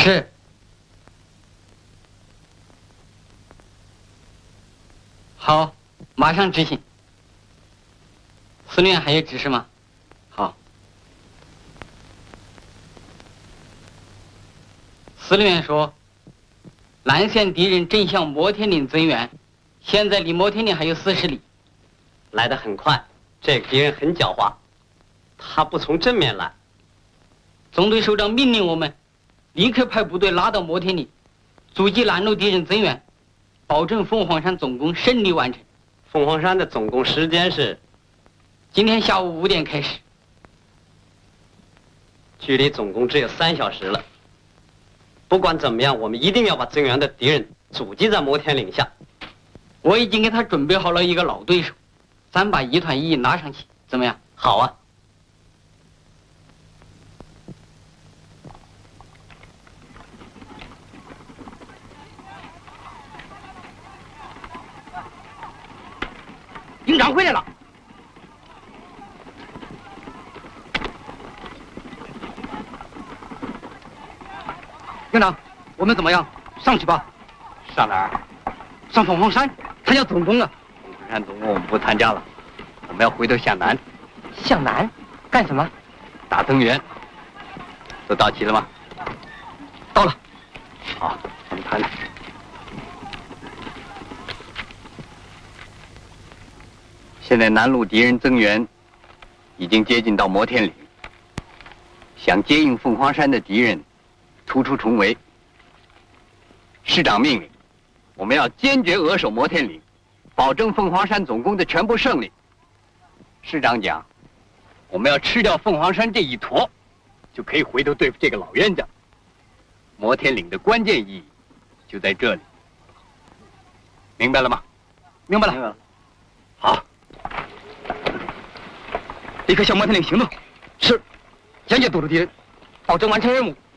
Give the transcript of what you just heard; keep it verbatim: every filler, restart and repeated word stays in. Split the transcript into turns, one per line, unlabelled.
是。好，马上执行。司令员还有指示吗？好。司令员说，南线敌人正向摩天岭增援，现在离摩天岭还有四十里。
来得很快，这个敌人很狡猾，他不从正面来。
总队首长命令我们，立刻派部队拉到摩天岭，阻击拦路敌人增援，保证凤凰山总攻顺利完成。
凤凰山的总攻时间是
今天下午五点开始，
距离总攻只有三小时了。不管怎么样，我们一定要把增援的敌人阻击在摩天岭下。
我已经给他准备好了一个老对手，咱把一团一拿上去，怎么样？
好啊。
营长回来了。营长，我们怎么样？上去吧。
上哪儿？
上凤凰山，他要总攻了。
凤凰山总攻我们不参加了，我们要回头向南。
向南？干什么？
打增援。都到齐了吗？
到了。
好，我们谈谈。现在南路敌人增援已经接近到摩天岭，想接应凤凰山的敌人突出重围。师长命令，我们要坚决扼守摩天岭，保证凤凰山总攻的全部胜利。师长讲，我们要吃掉凤凰山这一坨，就可以回头对付这个老冤家。摩天岭的关键意义就在这里，明白了吗？
明白了。
明白了。好。
立刻向摩天岭行动。是，坚决堵住敌人，保证完成任务。